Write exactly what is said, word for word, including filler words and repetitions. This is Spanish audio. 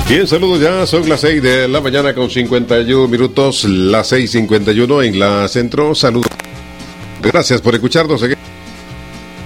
Bien, saludos ya, son las seis de la mañana con cincuenta y uno minutos, las seis cincuenta y uno en la centro, saludos. Gracias por escucharnos.